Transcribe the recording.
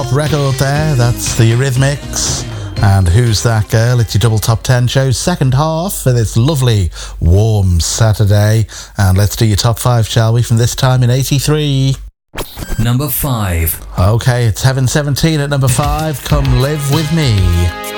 pop record there. That's the Eurythmics. And Who's That Girl? It's your double top 10 show's second half for this lovely, warm Saturday. And let's do your top 5, shall we, from this time in 83. Number 5. Okay, it's Heaven 17 at number 5. Come Live With Me.